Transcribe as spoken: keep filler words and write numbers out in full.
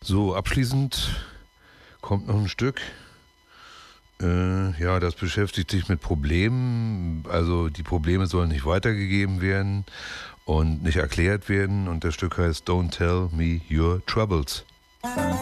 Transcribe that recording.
So, abschließend kommt noch ein Stück. Äh, ja, das beschäftigt sich mit Problemen. Also die Probleme sollen nicht weitergegeben werden und nicht erklärt werden. Und das Stück heißt Don't Tell Me Your Troubles.